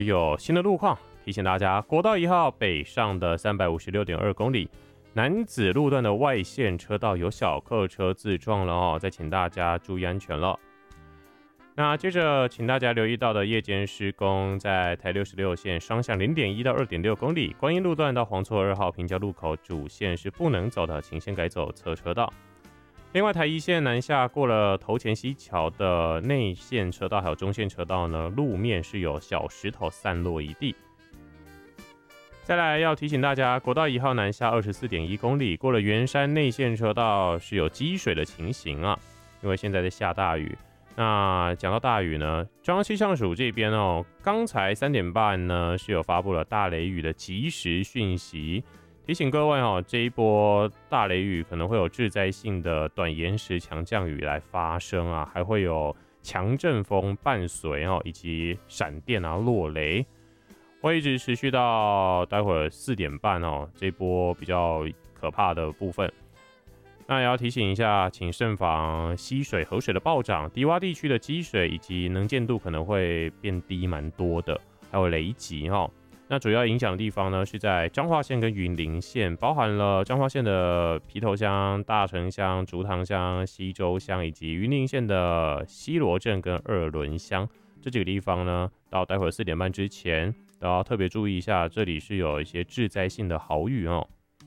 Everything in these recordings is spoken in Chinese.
有新的路况，提醒大家，国道1号北上的356.2公里，楠梓路段的外线车道有小客车自撞了哦，再请大家注意安全了。那接着，请大家留意到的夜间施工，在台66线双向0.1到2.6公里，观音路段到黄厝2号平交路口主线是不能走的，请先改走侧车道。另外，台1线南下过了头前溪桥的内线车道还有中线车道呢，路面是有小石头散落一地。再来要提醒大家，国道1号南下24.1公里，过了圆山内线车道是有积水的情形啊，因为现在在下大雨。那讲到大雨呢，中央气象署这边哦，刚才3点半呢是有发布了大雷雨的即时讯息。提醒各位哦，这一波大雷雨可能会有致灾性的短延时强降雨来发生啊，还会有强阵风伴随哦，以及闪电啊、落雷，会一直持续到待会儿4点半哦，这一波比较可怕的部分。那也要提醒一下，请慎防溪水、河水的暴涨，低洼地区的积水以及能见度可能会变低蛮多的，还有雷击哦。那主要影响的地方呢，是在彰化县跟云林县，包含了彰化县的皮头乡、大城乡、竹塘乡、溪州乡，以及云林县的西螺镇跟二仑乡这几个地方呢，到待会儿4点半之前都要特别注意一下，这里是有一些致灾性的豪雨哦。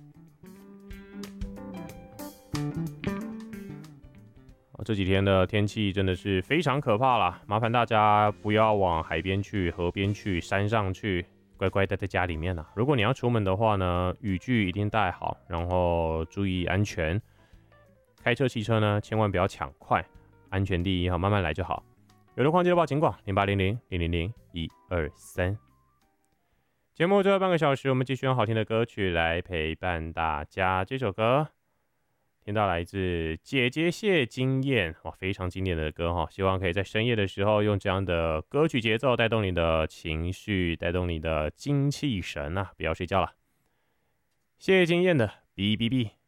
这几天的天气真的是非常可怕啦，麻烦大家不要往海边去、河边去、山上去，乖乖待在家里面啦。如果你要出门的话呢，雨具一定带好，然后注意安全。开车、骑车呢，千万不要抢快，安全第一，慢慢来就好。有路况记得报警广0800-000-123。节目最后半个小时，我们继续用好听的歌曲来陪伴大家。这首歌听到来自姐姐谢金燕，哇，非常经典的歌哈，希望可以在深夜的时候用这样的歌曲节奏带动你的情绪，带动你的精气神啊，不要睡觉了。谢金燕的 B B B。